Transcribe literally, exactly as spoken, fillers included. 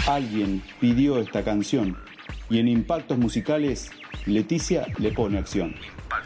Alguien pidió esta canción y en Impactos Musicales, Leticia le pone acción.